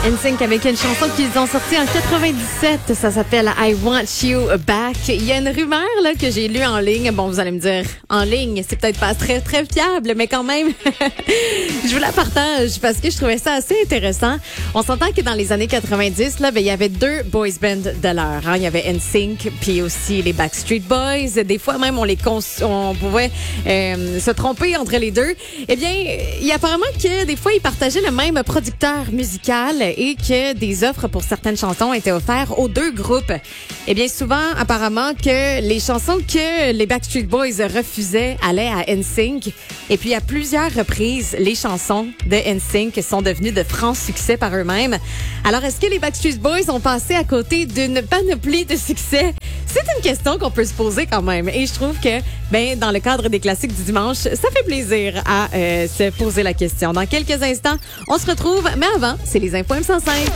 NSYNC avec une chanson qu'ils ont sortie en 97. Ça s'appelle I Want You Back. Il y a une rumeur là que j'ai lue en ligne. Bon, vous allez me dire, en ligne, c'est peut-être pas très, très fiable, mais quand même, je vous la partage parce que je trouvais ça assez intéressant. On s'entend que dans les années 90, là, il y avait deux boys bands de l'heure. Hein. Il y avait NSYNC, puis aussi les Backstreet Boys. Des fois même, on pouvait se tromper entre les deux. Eh bien, il y a apparemment que des fois, ils partageaient le même producteur musical et que des offres pour certaines chansons étaient offertes aux deux groupes. Eh bien, souvent, apparemment, que les chansons que les Backstreet Boys refusaient allaient à NSYNC. Et puis, à plusieurs reprises, les chansons de NSYNC sont devenues de francs succès par eux-mêmes. Alors, est-ce que les Backstreet Boys ont passé à côté d'une panoplie de succès? C'est une question qu'on peut se poser quand même. Et je trouve que, dans le cadre des classiques du dimanche, ça fait plaisir à se poser la question. Dans quelques instants, on se retrouve, mais avant, c'est les infos M105.